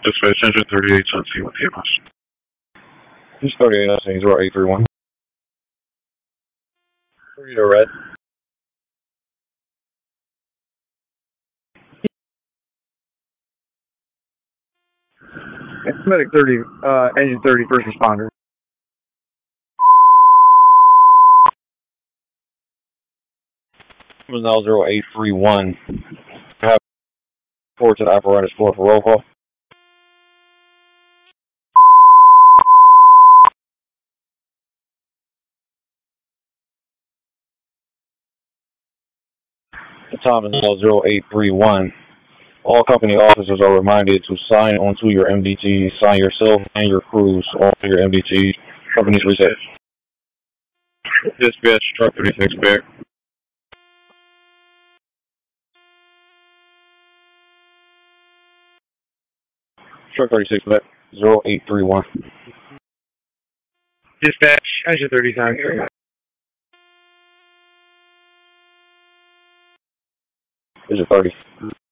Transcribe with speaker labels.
Speaker 1: Dispatch engine 38, Sunset with EMS.
Speaker 2: He's 38, I think 0831. Burrito red.
Speaker 3: It's medic 30, engine 30, first responder.
Speaker 2: Now 0831. Have report to the apparatus floor for roll call. The time is now 0831. All company officers are reminded to sign onto your MDT, sign yourself and your crews onto your MDT. Company's reset.
Speaker 1: Dispatch, truck 36 back.
Speaker 2: Truck 36 back, 0831.
Speaker 3: Dispatch, engine 39.
Speaker 2: Is it 30?